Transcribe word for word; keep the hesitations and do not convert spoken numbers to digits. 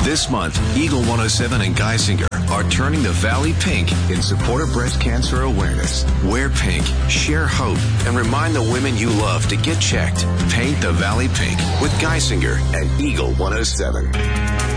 This month, Eagle one oh seven and Geisinger are turning the Valley pink in support of breast cancer awareness. Wear pink, share hope, and remind the women you love to get checked. Paint the Valley pink with Geisinger and Eagle one oh seven.